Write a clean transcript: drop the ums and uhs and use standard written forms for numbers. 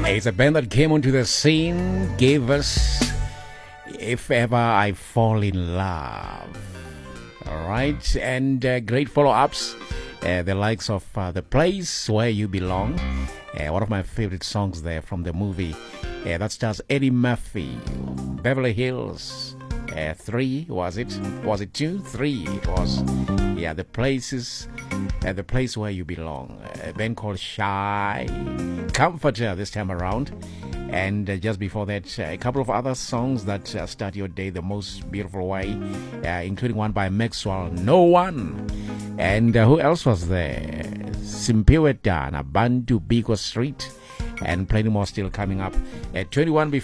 It's a band that came onto the scene, gave us If Ever I Fall in Love. All right, and great follow-ups, the likes of The Place Where You Belong, one of my favorite songs there from the movie that stars Eddie Murphy. Beverly Hills 3, was it? Was it 2? 3 it was. Yeah, The Place Where You Belong. A band called Shy. Comforter this time around. And just before that, a couple of other songs that start your day the most beautiful way, including one by Maxwell, No One. And who else was there? Simpiwe Dana, Bantu Biko Street, and plenty more still coming up at 21